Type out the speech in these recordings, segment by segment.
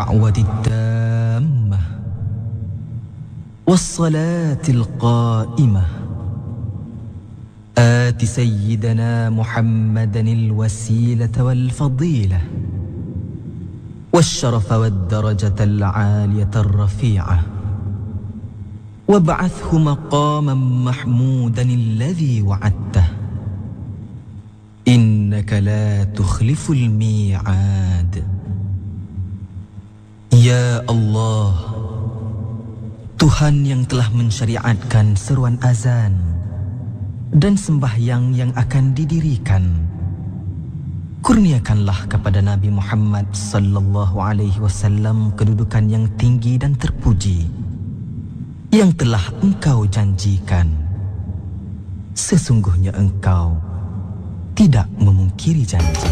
الدعوة التامة والصلاة القائمة آت سيدنا محمدا الوسيلة والفضيلة والشرف والدرجة العالية الرفيعة وابعثه مقاما محمودا الذي وعدته إنك لا تخلف الميعاد. Ya Allah, Tuhan yang telah mensyariatkan seruan azan dan sembahyang yang akan didirikan, kurniakanlah kepada Nabi Muhammad sallallahu alaihi wasallam kedudukan yang tinggi dan terpuji yang telah Engkau janjikan. Sesungguhnya Engkau tidak memungkiri janji.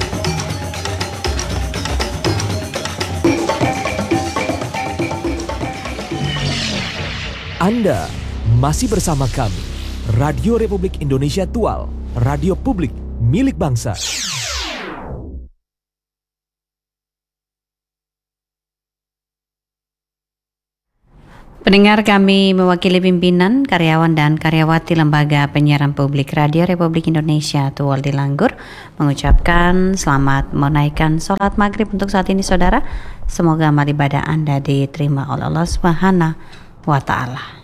Anda masih bersama kami, Radio Republik Indonesia Tual, radio publik milik bangsa. Pendengar, kami mewakili pimpinan, karyawan dan karyawati Lembaga Penyiaran Publik Radio Republik Indonesia Tual di Langgur mengucapkan selamat menunaikan sholat maghrib untuk saat ini, saudara. Semoga amal ibadah Anda diterima oleh Allah Subhanahu wa Ta'ala.